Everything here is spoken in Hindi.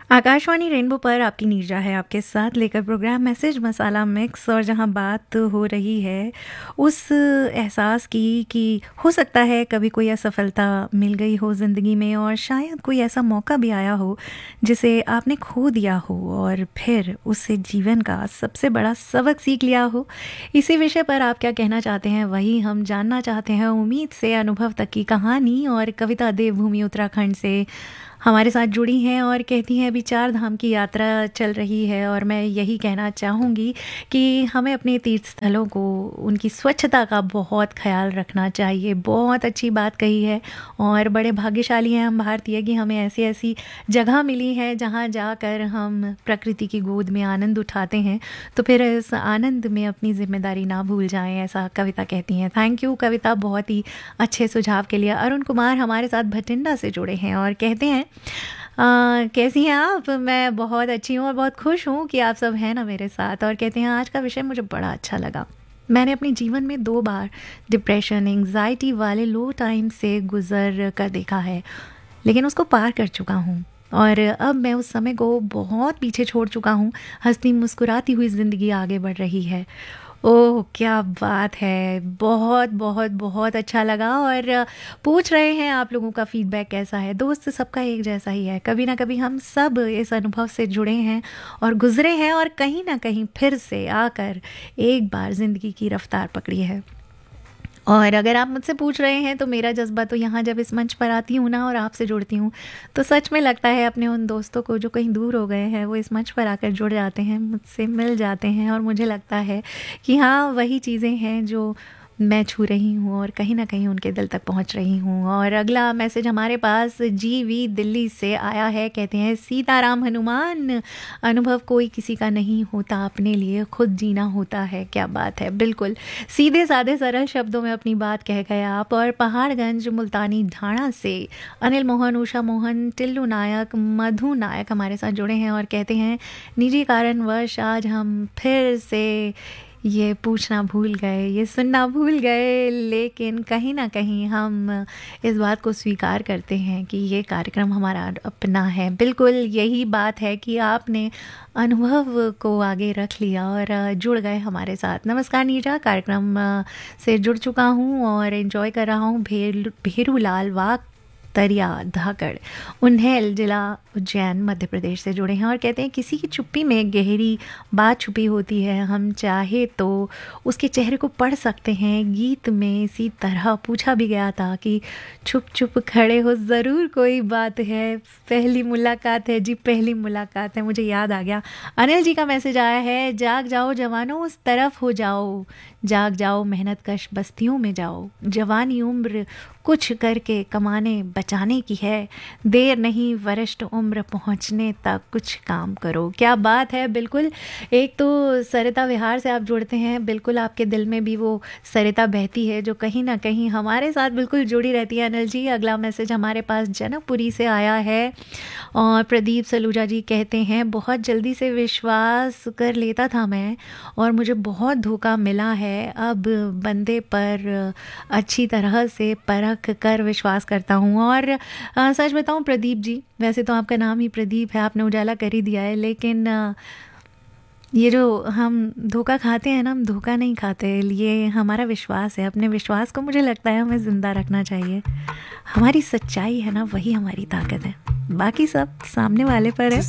आकाशवाणी रेनबो पर आपकी नीरजा है आपके साथ लेकर प्रोग्राम मैसेज मसाला मिक्स। और जहां बात हो रही है उस एहसास की कि हो सकता है कभी कोई असफलता मिल गई हो ज़िंदगी में और शायद कोई ऐसा मौका भी आया हो जिसे आपने खो दिया हो और फिर उससे जीवन का सबसे बड़ा सबक सीख लिया हो। इसी विषय पर आप क्या कहना चाहते हैं वही हम जानना चाहते हैं। उम्मीद से अनुभव तक की कहानी और कविता देवभूमि उत्तराखंड से हमारे साथ जुड़ी हैं और कहती हैं अभी 4 धाम की यात्रा चल रही है और मैं यही कहना चाहूँगी कि हमें अपने तीर्थ स्थलों को उनकी स्वच्छता का बहुत ख्याल रखना चाहिए। बहुत अच्छी बात कही है और बड़े भाग्यशाली हैं हम भारतीय कि हमें ऐसी ऐसी जगह मिली है जहाँ जाकर हम प्रकृति की गोद में आनंद उठाते हैं, तो फिर इस आनंद में अपनी जिम्मेदारी ना भूल जाएं, ऐसा कविता कहती हैं। थैंक यू कविता, बहुत ही अच्छे सुझाव के लिए। अरुण कुमार हमारे साथ भटिंडा से जुड़े हैं और कहते हैं कैसी हैं आप? मैं बहुत अच्छी हूँ और बहुत खुश हूँ कि आप सब हैं ना मेरे साथ। और कहते हैं आज का विषय मुझे बड़ा अच्छा लगा। मैंने अपने जीवन में 2 बार डिप्रेशन एंग्जाइटी वाले लो टाइम से गुजर कर देखा है, लेकिन उसको पार कर चुका हूँ और अब मैं उस समय को बहुत पीछे छोड़ चुका हूँ। हंसती मुस्कुराती हुई ज़िंदगी आगे बढ़ रही है। ओह क्या बात है, बहुत बहुत बहुत अच्छा लगा। और पूछ रहे हैं आप लोगों का फीडबैक कैसा है। दोस्त सबका एक जैसा ही है, कभी ना कभी हम सब इस अनुभव से जुड़े हैं और गुजरे हैं और कहीं ना कहीं फिर से आकर एक बार ज़िंदगी की रफ्तार पकड़ी है। और अगर आप मुझसे पूछ रहे हैं तो मेरा जज्बा तो यहाँ जब इस मंच पर आती हूँ ना और आपसे जुड़ती हूँ तो सच में लगता है अपने उन दोस्तों को जो कहीं दूर हो गए हैं वो इस मंच पर आकर जुड़ जाते हैं, मुझसे मिल जाते हैं और मुझे लगता है कि हाँ वही चीज़ें हैं जो मैं छू रही हूँ और कहीं ना कहीं उनके दिल तक पहुँच रही हूँ। और अगला मैसेज हमारे पास जीवी दिल्ली से आया है। कहते हैं सीताराम हनुमान, अनुभव कोई किसी का नहीं होता, अपने लिए खुद जीना होता है। क्या बात है, बिल्कुल सीधे साधे सरल शब्दों में अपनी बात कह गए आप। और पहाड़गंज मुल्तानी ढाणा से अनिल मोहन, उषा मोहन, टिल्लू नायक, मधु नायक हमारे साथ जुड़े हैं और कहते हैं निजी कारणवश आज हम फिर से ये पूछना भूल गए, ये सुनना भूल गए, लेकिन कहीं ना कहीं हम इस बात को स्वीकार करते हैं कि ये कार्यक्रम हमारा अपना है। बिल्कुल यही बात है कि आपने अनुभव को आगे रख लिया और जुड़ गए हमारे साथ। नमस्कार नीरजा, कार्यक्रम से जुड़ चुका हूँ और एंजॉय कर रहा हूँ। भेरूलाल वाक तरिया धाकड़ उन्हेल जिला उज्जैन मध्य प्रदेश से जुड़े हैं और कहते हैं किसी की चुप्पी में गहरी बात छुपी होती है, हम चाहे तो उसके चेहरे को पढ़ सकते हैं। गीत में इसी तरह पूछा भी गया था कि छुप छुप खड़े हो, ज़रूर कोई बात है, पहली मुलाकात है जी, पहली मुलाकात है। मुझे याद आ गया, अनिल जी का मैसेज आया है, जाग जाओ जवानों उस तरफ हो जाओ, जाग जाओ मेहनत कश बस्तियों में जाओ, जवानी उम्र कुछ करके कमाने बचाने की है, देर नहीं वरिष्ठ उम्र पहुंचने तक कुछ काम करो। क्या बात है, बिल्कुल। एक तो सरिता विहार से आप जुड़ते हैं, बिल्कुल आपके दिल में भी वो सरिता बहती है जो कहीं ना कहीं हमारे साथ बिल्कुल जुड़ी रहती है। अनिल जी, अगला मैसेज हमारे पास जनकपुरी से आया है और प्रदीप सलूजा जी कहते हैं बहुत जल्दी से विश्वास कर लेता था मैं और मुझे बहुत धोखा मिला है। अब बंदे पर अच्छी तरह से परख कर विश्वास करता हूँ। और सच बताऊँ प्रदीप जी, वैसे तो आपका नाम ही प्रदीप है, आपने उजाला कर ही दिया है, लेकिन ये जो हम धोखा खाते हैं ना, हम धोखा नहीं खाते, ये हमारा विश्वास है। अपने विश्वास को मुझे लगता है हमें ज़िंदा रखना चाहिए। हमारी सच्चाई है ना, वही हमारी ताकत है, बाकी सब सामने वाले पर है।